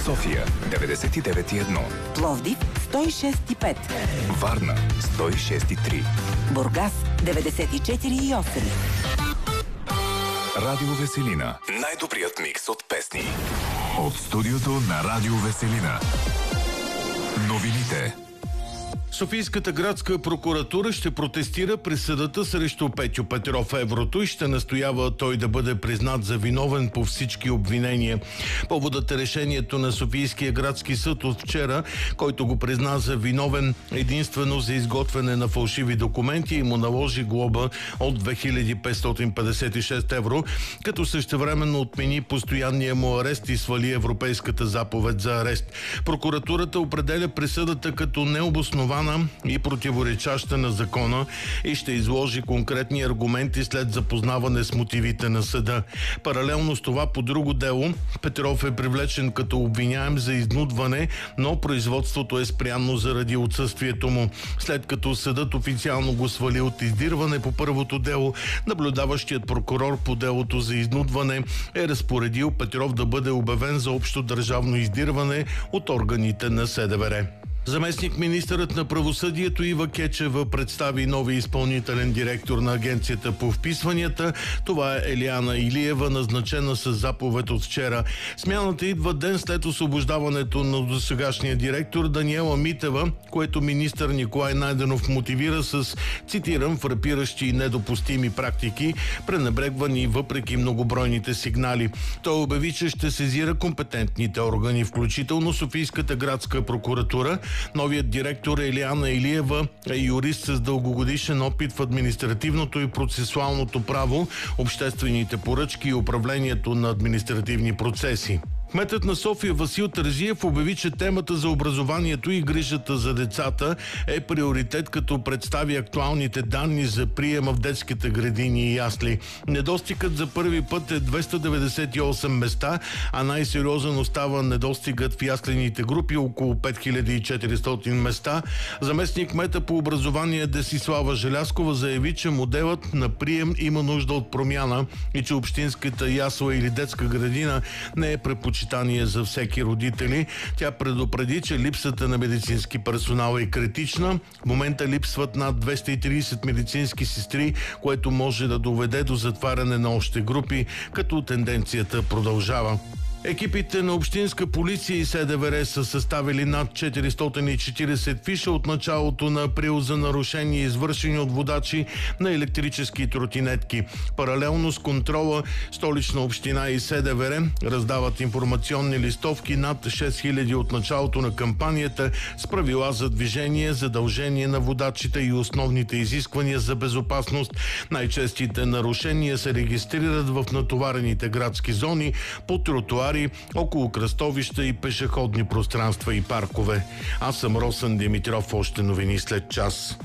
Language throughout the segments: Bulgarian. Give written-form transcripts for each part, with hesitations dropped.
София 99,1, Пловдив 106,5, Варна 106,3, Бургас 94,8. Радио Веселина. Най-добрият микс от песни. От студиото на Радио Веселина. Новините. Софийската градска прокуратура ще протестира присъдата срещу Петьо Петров Еврото и ще настоява той да бъде признат за виновен по всички обвинения. Поводът е решението на Софийския градски съд от вчера, който го призна за виновен единствено за изготвяне на фалшиви документи и му наложи глоба от 2556 евро, като същевременно отмени постоянния му арест и свали европейската заповед за арест. Прокуратурата определя присъдата като необоснована и противоречаща на закона и ще изложи конкретни аргументи след запознаване с мотивите на съда. Паралелно с това, по друго дело, Петров е привлечен като обвиняем за изнудване, но производството е спряно заради отсъствието му. След като съдът официално го свали от издирване по първото дело, наблюдаващият прокурор по делото за изнудване е разпоредил Петров да бъде обявен за общо държавно издирване от органите на СДВР. Заместник-министърът на правосъдието Ива Кечева представи нови изпълнителен директор на Агенцията по вписванията. Това е Елиана Илиева, назначена с заповед от вчера. Смяната идва ден след освобождаването на досегашния директор Даниела Митева, което министър Николай Найденов мотивира с, цитирам, фрапиращи и недопустими практики, пренебрегвани въпреки многобройните сигнали. Той обяви, че ще сезира компетентните органи, включително Софийската градска прокуратура. Новият директор Елиана Илиева е юрист с дългогодишен опит в административното и процесуалното право, обществените поръчки и управлението на административни процеси. Кметът на София Васил Тързиев обяви, че темата за образованието и грижата за децата е приоритет, като представи актуалните данни за приема в детските градини и ясли. Недостигът за първи път е 298 места, а най-сериозен остава недостигът в яслените групи, около 5400 места. Заместник кмета по образование Десислава Желязкова заяви, че моделът на прием има нужда от промяна и че общинската ясла или детска градина не е предпочитана за всеки родители. Тя предупреди, че липсата на медицински персонал е критична. В момента липсват над 230 медицински сестри, което може да доведе до затваряне на още групи, като тенденцията продължава. Екипите на Общинска полиция и СДВР са съставили над 440 фиша от началото на април за нарушения, извършени от водачи на електрически тротинетки. Паралелно с контрола, Столична община и СДВР раздават информационни листовки над 6000 от началото на кампанията с правила за движение, задължение на водачите и основните изисквания за безопасност. Най-честите нарушения се регистрират в натоварените градски зони, по тротуари, около кръстовища и пешеходни пространства и паркове. Аз съм Росен Димитров, още новини след час.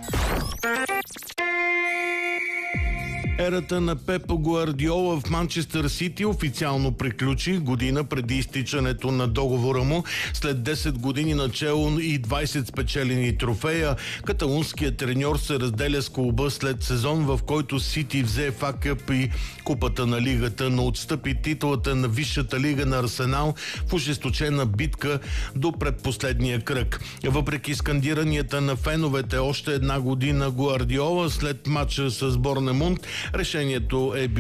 Ерата на Пеп Гвардиола в Манчестър Сити официално приключи година преди изтичането на договора му. След 10 години начело и 20 спечелени трофея, каталунският треньор се разделя с клуба след сезон, в който Сити взе FA Cup и Купата на лигата, но отстъпи титлата на Висшата лига на Арсенал в ожесточена битка до предпоследния кръг. Въпреки скандиранията на феновете още една година Гвардиола, след матча с Борнемунд, решението е било